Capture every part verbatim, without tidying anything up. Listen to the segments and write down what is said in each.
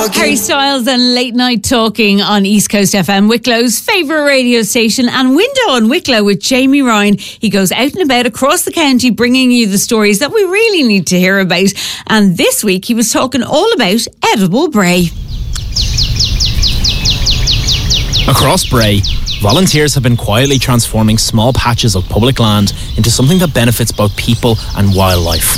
Harry Styles and Late Night Talking on East Coast F M, Wicklow's favourite radio station, and Window on Wicklow with Jamie Ryan. He goes out and about across the county bringing you the stories that we really need to hear about. And this week he was talking all about edible bray. Across Bray, volunteers have been quietly transforming small patches of public land into something that benefits both people and wildlife.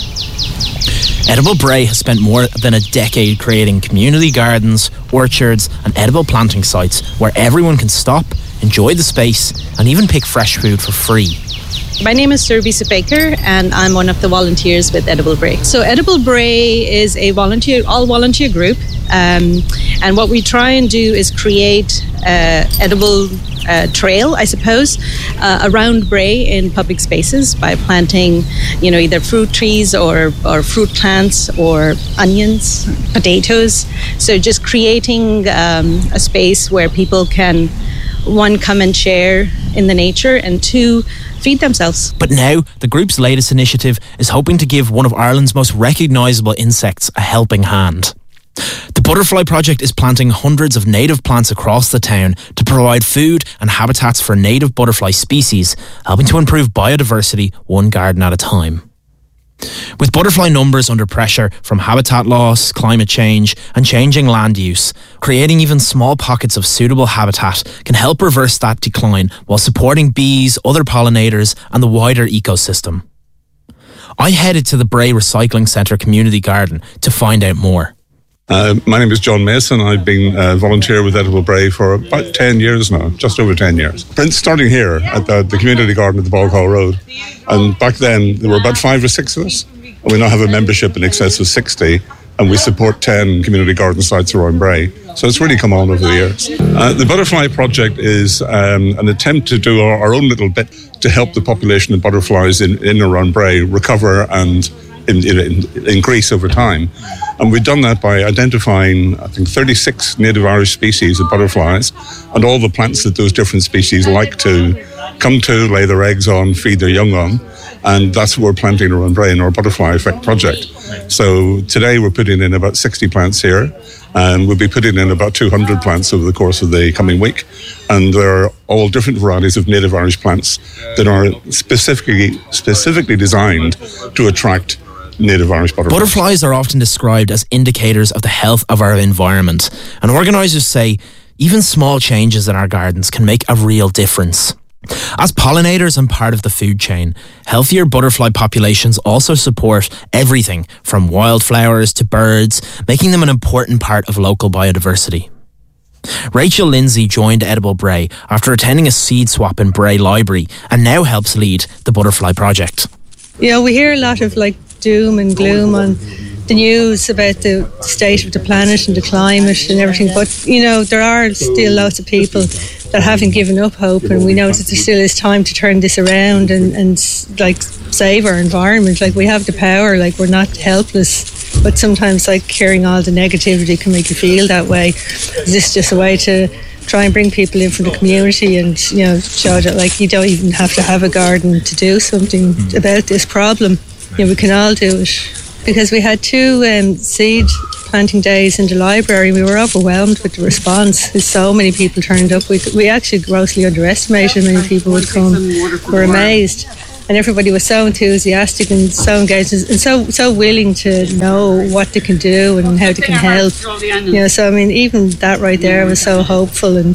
Edible Bray has spent more than a decade creating community gardens, orchards and edible planting sites where everyone can stop, enjoy the space and even pick fresh food for free. My name is Surbisa Baker and I'm one of the volunteers with Edible Bray. So Edible Bray is a volunteer, all volunteer group, um, and what we try and do is create uh, edible uh, trail, I suppose, uh, around Bray in public spaces by planting, you know, either fruit trees or, or fruit plants or onions, potatoes. So just creating um, a space where people can, one, come and share in the nature, and two, feed themselves. But now, the group's latest initiative is hoping to give one of Ireland's most recognisable insects a helping hand. The Butterfly Project is planting hundreds of native plants across the town to provide food and habitats for native butterfly species, helping to improve biodiversity one garden at a time. With butterfly numbers under pressure from habitat loss, climate change and changing land use, creating even small pockets of suitable habitat can help reverse that decline while supporting bees, other pollinators and the wider ecosystem. I headed to the Bray Recycling Centre community garden to find out more. Uh, my name is John Mason. I've been a volunteer with Edible Bray for about ten years now, just over ten years. Prince starting here at the, the community garden at the Bog Hall Road. And back then, there were about five or six of us. And we now have a membership in excess of sixty, and we support ten community garden sites around Bray. So it's really come on over the years. Uh, the Butterfly Project is um, an attempt to do our, our own little bit to help the population of butterflies in, in and around Bray recover and in, in, in, increase over time. And we've done that by identifying, I think, thirty-six native Irish species of butterflies and all the plants that those different species like to come to, lay their eggs on, feed their young on. And that's what we're planting around Bray in our Butterfly Effect project. So today we're putting in about sixty plants here, and we'll be putting in about two hundred plants over the course of the coming week. And there are all different varieties of native Irish plants that are specifically specifically designed to attract native Irish butterflies. Butterflies are often described as indicators of the health of our environment, and organisers say even small changes in our gardens can make a real difference. As pollinators and part of the food chain, healthier butterfly populations also support everything from wildflowers to birds, making them an important part of local biodiversity. Rachel Lindsay joined Edible Bray after attending a seed swap in Bray Library and now helps lead the Butterfly Project. You know, we hear a lot of like doom and gloom on the news about the state of the planet and the climate and everything, but you know, there are still lots of people that haven't given up hope, and we know that there still is time to turn this around and, and like save our environment. Like, we have the power, like we're not helpless, but sometimes like hearing all the negativity can make you feel that way. Is this just a way to try and bring people in from the community and, you know, show that like you don't even have to have a garden to do something about this problem? You know, we can all do it. Because we had two um, seed planting days in the library, we were overwhelmed with the response. So many people turned up. We, we actually grossly underestimated how many people would come. We were amazed. And everybody was so enthusiastic and so engaged and so so willing to know what they can do and how they can help. You know, so I mean, even that right there was so hopeful, and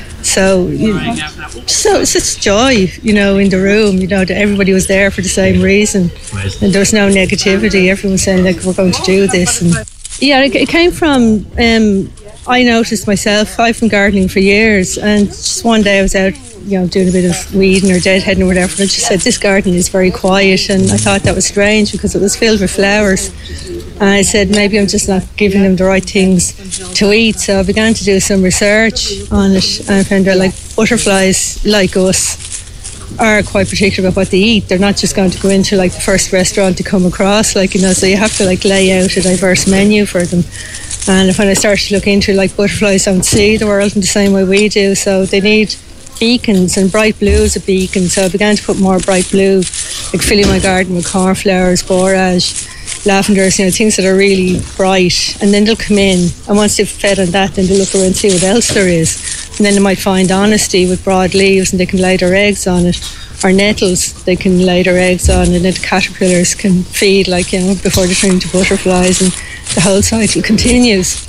so you know, so such joy, you know, in the room. You know, that everybody was there for the same reason, and there was no negativity. Everyone was saying like, we're going to do this. And yeah, it, it came from. Um, I noticed myself. I've been gardening for years, and just one day I was out, you know, doing a bit of weeding or deadheading or whatever, and I just said, this garden is very quiet, and I thought that was strange because it was filled with flowers. And I said, maybe I'm just not giving them the right things to eat. So I began to do some research on it, and I found out like butterflies, like us, are quite particular about what they eat. They're not just going to go into like the first restaurant to come across, like, you know, so you have to like lay out a diverse menu for them. And when I started to look into like butterflies don't see the world in the same way we do, so they need beacons, and bright blue is a beacon. So I began to put more bright blue, like filling my garden with cornflowers, borage, lavenders, you know, things that are really bright, and then they'll come in, and once they've fed on that, then they'll look around and see what else there is. And then they might find honesty with broad leaves, and they can lay their eggs on it. Or nettles, they can lay their eggs on, and then the caterpillars can feed, like, you know, before they turn into butterflies, and the whole cycle continues.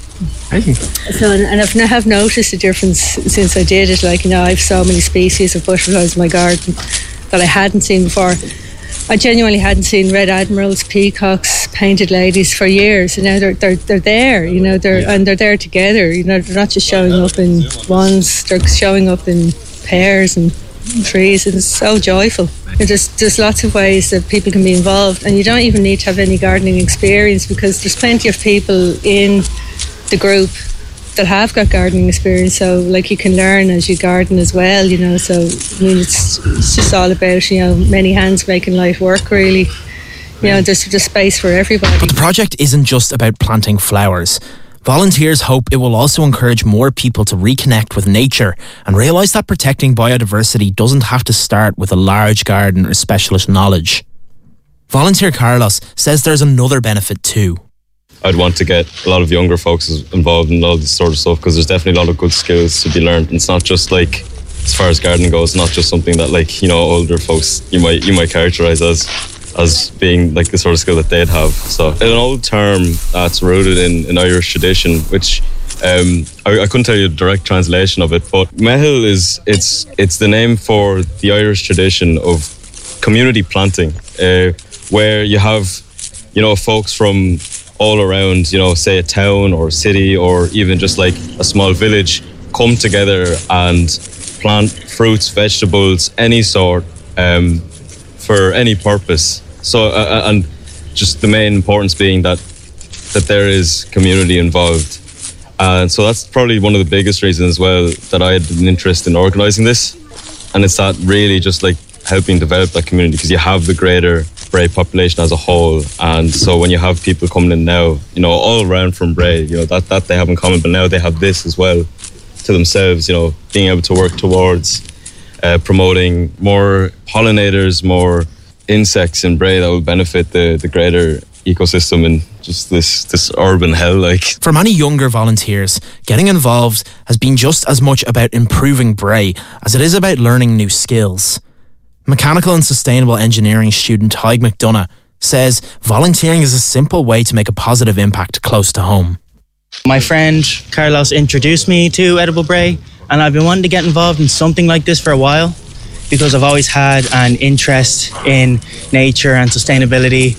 So, and I've, I have noticed a difference since I did it. Like, you know, I have so many species of butterflies in my garden that I hadn't seen before. I genuinely hadn't seen red admirals, peacocks, painted ladies for years, and now they're they're they're there. You know, they're and they're there together. You know, they're not just showing up in ones; they're showing up in pairs and trees, and it's so joyful. And there's there's lots of ways that people can be involved, and you don't even need to have any gardening experience, because there's plenty of people in the group that have got gardening experience, so like you can learn as you garden as well, you know. So I mean, it's, it's just all about, you know, many hands making life work, really. You know, there's just space for everybody. But the project isn't just about planting flowers. Volunteers hope it will also encourage more people to reconnect with nature and realise that protecting biodiversity doesn't have to start with a large garden or specialist knowledge. Volunteer Carlos says there's another benefit too. I'd want to get a lot of younger folks involved in all this sort of stuff, because there's definitely a lot of good skills to be learned. And it's not just like, as far as gardening goes, not just something that, like, you know, older folks you might you might characterise as as being like the sort of skill that they'd have. So an old term that's rooted in, in Irish tradition, which um, I, I couldn't tell you the direct translation of it, but meitheal is it's it's the name for the Irish tradition of community planting, uh, where you have, you know, folks from all around, you know, say a town or a city or even just like a small village come together and plant fruits, vegetables, any sort, um, for any purpose. So, uh, and just the main importance being that that there is community involved. And so that's probably one of the biggest reasons as well that I had an interest in organising this. And it's that really just like helping develop that community, because you have the greater Bray population as a whole, and so when you have people coming in now, you know, all around from Bray, you know, that that they have in common, but now they have this as well to themselves, you know, being able to work towards uh, promoting more pollinators, more insects in Bray that will benefit the the greater ecosystem and just this this urban hell. Like, for many younger volunteers, getting involved has been just as much about improving Bray as it is about learning new skills. Mechanical and Sustainable Engineering student Haig McDonough says volunteering is a simple way to make a positive impact close to home. My friend Carlos introduced me to Edible Bray, and I've been wanting to get involved in something like this for a while, because I've always had an interest in nature and sustainability.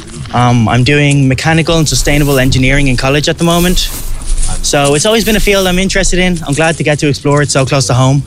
Um, I'm doing Mechanical and Sustainable Engineering in college at the moment, so it's always been a field I'm interested in. I'm glad to get to explore it so close to home,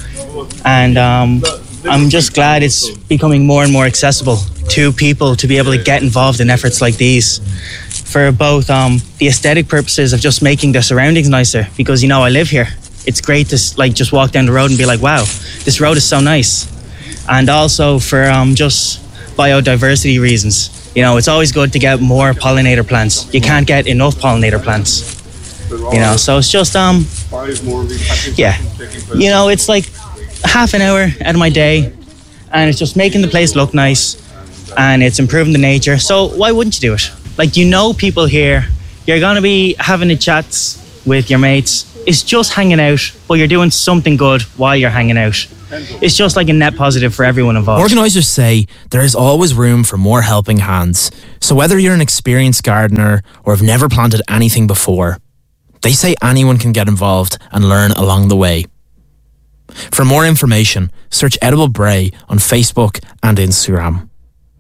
and um, I'm just glad it's becoming more and more accessible to people to be able to get involved in efforts like these, for both um, the aesthetic purposes of just making their surroundings nicer, because, you know, I live here. It's great to like just walk down the road and be like, wow, this road is so nice. And also for um, just biodiversity reasons. You know, it's always good to get more pollinator plants. You can't get enough pollinator plants. You know, so it's just, um, yeah, you know, it's like half an hour out of my day, and it's just making the place look nice, and it's improving the nature. So why wouldn't you do it? Like, you know, people here, you're going to be having a chats with your mates. It's just hanging out, but you're doing something good while you're hanging out. It's just like a net positive for everyone involved. Organisers say there is always room for more helping hands. So whether you're an experienced gardener or have never planted anything before, they say anyone can get involved and learn along the way. For more information, search Edible Bray on Facebook and Instagram.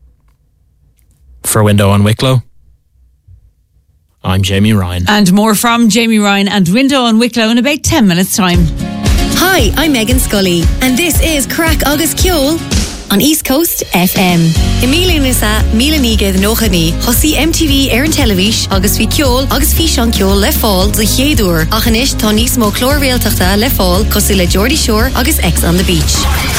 For Window on Wicklow, I'm Jamie Ryan. And more from Jamie Ryan and Window on Wicklow in about ten minutes' time. Hi, I'm Megan Scully, and this is Crack Agus Ceol on East Coast F M. Emília Nisa, Míle Nígad Nóchani, Hosí M T V ar an televis, agus fi ceol, agus fi sean ceol le fáil do chéadúr. Achanis tá níos mó clórréalteachta le fáil, cosú le Geordie Shore agus X on the Beach.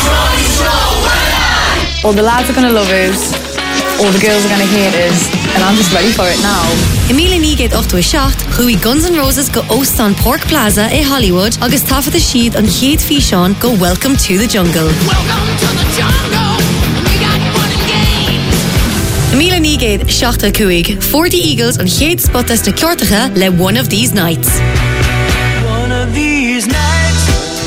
All the lads are going to love it, all the girls are going to hate it, and I'm just ready for it now. Emília Nígad ochtu a seacht, chuí Guns N' Roses go óst on Pork Plaza i Hollywood, agus tafad a siad an chéad fi sean go Welcome to the Jungle. Welcome to the jungle. We got fun and games. Emília Nígad Nígéad Seachta Cuig, forty Eagles on Héad Spotas na Ceortacha le One of These Nights. One of these nights,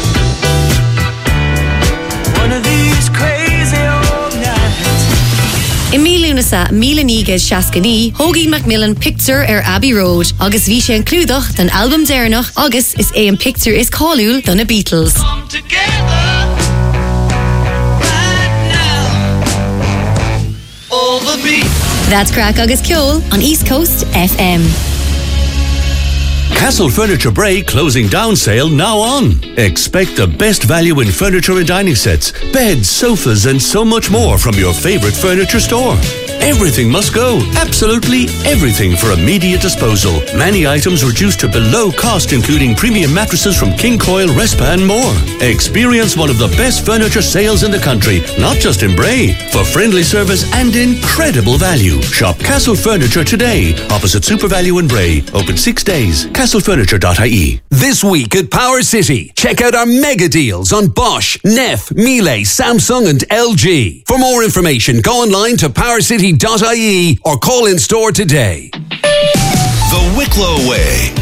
one of these crazy old nights. In Mílúnasa, Míle Nígéad Seascaní, Hoagie Macmillan Picture ar Abbey Road. Agus bhí sé an clúdach den album déirnach, agus is é an picture is cáiliúil don na Beatles. Come together right now, all the beat. That's Crack Agus Ceol on East Coast F M. Castle Furniture Bray closing down sale now on. Expect the best value in furniture and dining sets, beds, sofas and so much more from your favourite furniture store. Everything must go, absolutely everything for immediate disposal. Many items reduced to below cost, including premium mattresses from King Coil, Respa and more. Experience one of the best furniture sales in the country, not just in Bray. For friendly service and incredible value. Shop Castle Furniture today, opposite Super Value in Bray. Open six days. castle furniture dot I E. This week at Power City, check out our mega deals on Bosch, Neff, Miele, Samsung and L G. For more information, go online to power city dot I E or call in store today. The Wicklow Way.